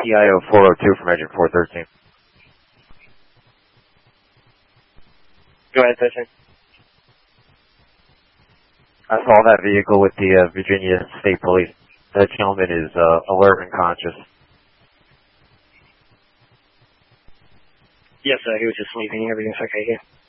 PIO 402 from engine 413. Go ahead, Session. I saw that vehicle with the Virginia State Police. That gentleman is alert and conscious. Yes, sir. He was just sleeping. Everything's okay here.